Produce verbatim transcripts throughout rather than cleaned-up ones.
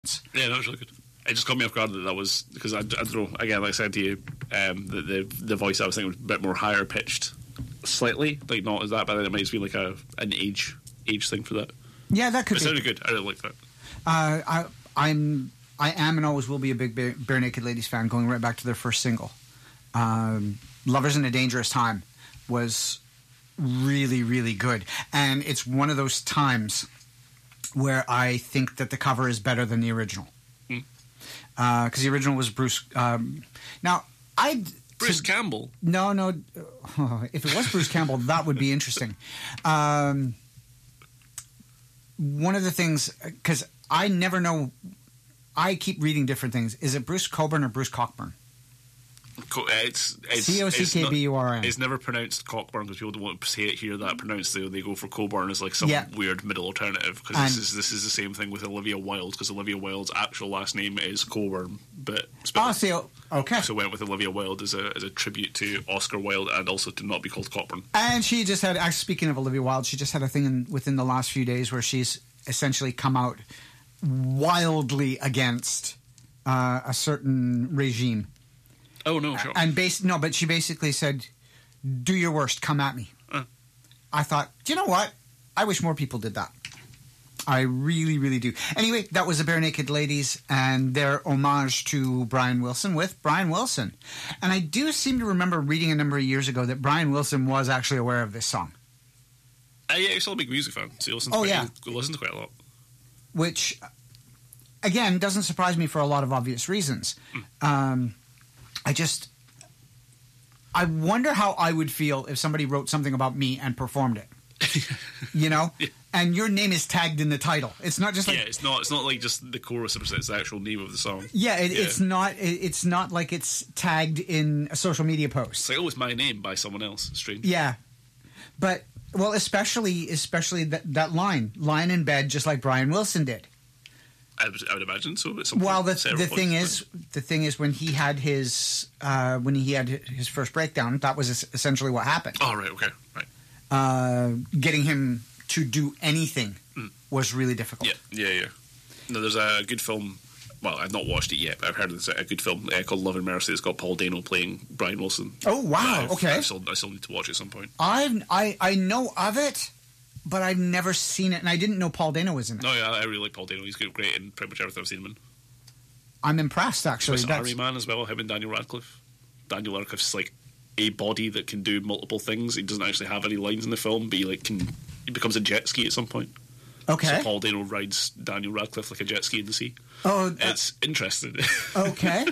Yeah, that was really good. It just caught me off guard that that was because I, I don't know. Again, like I said to you, um, the, the the voice I was thinking was a bit more higher pitched, slightly, like not as that, but then it might just be like a an age age thing for that. Yeah, that could. But it be. sounded good. I really like that. Uh, I I'm I am and always will be a big Bare, Bare Naked Ladies fan. Going right back to their first single, um, "Lovers in a Dangerous Time," was really really good, and it's one of those times where I think that the cover is better than the original. Because uh, the original was Bruce. Um, now, I Bruce to, Campbell. No, no. Uh, if it was Bruce Campbell, that would be interesting. Um, one of the things, because I never know. I keep reading different things. Is it Bruce Cockburn or Bruce Cockburn? Co- it's, it's C O C K B U R N. It's never pronounced Cockburn because people don't want to say it here that pronounced. They, they go for Coburn as like some yeah. weird middle alternative because this is this is the same thing with Olivia Wilde because Olivia Wilde's actual last name is Coburn, but oh, so okay. So went with Olivia Wilde as a as a tribute to Oscar Wilde and also to not be called Cockburn. And she just had. Actually, speaking of Olivia Wilde, she just had a thing in, within the last few days where she's essentially come out wildly against uh, a certain regime. Oh no, sure. And base no, but she basically said, "Do your worst, come at me." Uh. I thought, do you know what? I wish more people did that. I really, really do. Anyway, that was the Bare Naked Ladies and their homage to Brian Wilson with Brian Wilson. And I do seem to remember reading a number of years ago that Brian Wilson was actually aware of this song. Uh, yeah, he's still a big music fan. So he listens, oh, quite, yeah. he listens quite a lot. Which, again, doesn't surprise me for a lot of obvious reasons. Mm. Um... I just, I wonder how I would feel if somebody wrote something about me and performed it. You know, yeah. And your name is tagged in the title. It's not just like yeah, it's not. It's not like just the chorus. It's the actual name of the song. Yeah, it, yeah. it's not. It, it's not like it's tagged in a social media post. It's like oh, it's my name by someone else. It's strange. Yeah, but well, especially especially that that line, lying in bed, just like Brian Wilson did. I would, I would imagine so. Well, the, the thing is, the thing is, when he had his uh, when he had his first breakdown, that was essentially what happened. Oh, right, okay, right. Uh, getting him to do anything mm. was really difficult. Yeah, yeah, yeah. No, there's a good film. Well, I've not watched it yet, but I've heard there's a good film uh, called Love and Mercy. It's got Paul Dano playing Brian Wilson. Oh wow! I've, okay, I still, I still need to watch it at some point. I I I know of it. But I've never seen it, and I didn't know Paul Dano was in it. No, yeah, I really like Paul Dano. He's great in pretty much everything I've seen him in. I'm impressed, actually. Swiss Army Man as well, him and Daniel Radcliffe. Daniel Radcliffe's like a body that can do multiple things. He doesn't actually have any lines in the film, but he like can. He becomes a jet ski at some point. Okay. So Paul Dano rides Daniel Radcliffe like a jet ski in the sea. Oh, uh, it's interesting. Okay.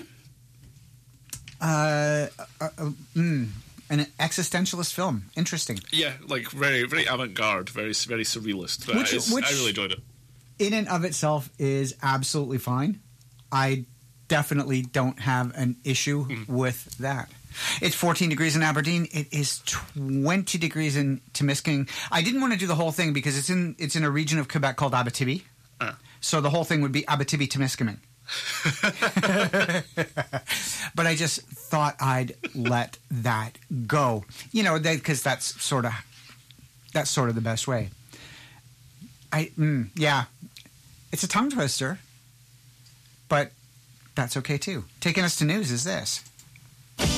uh, uh, uh, mm. An existentialist film. Interesting. Yeah, like very, very avant-garde, very, very surrealist. But which, which, I really enjoyed it. In and of itself is absolutely fine. I definitely don't have an issue mm. with that. It's fourteen degrees in Aberdeen. It is twenty degrees in Temiskaming. I didn't want to do the whole thing because it's in it's in a region of Quebec called Abitibi. Uh. So the whole thing would be Abitibi-Temiskaming. But I just thought I'd let that go, you know, because that's sort of that's sort of the best way. I mm, yeah, it's a tongue twister, but that's okay too. Taking us to news is this.